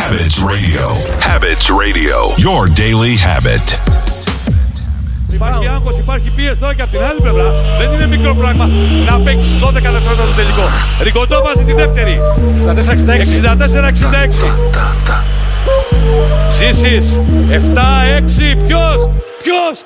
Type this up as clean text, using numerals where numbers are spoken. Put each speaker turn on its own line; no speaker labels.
Habits Radio. Habits Radio. Your daily habit.
Υπάρχει άγχος, υπάρχει πίεση τώρα και από την άλλη πλευρά. Δεν είναι μικρό πράγμα να παίξεις 12 δευτερόλεπτα το τελικό. Ριγκοντό βάζει τη δεύτερη. 64-66. Ζήσης. 7-6. Ποιος.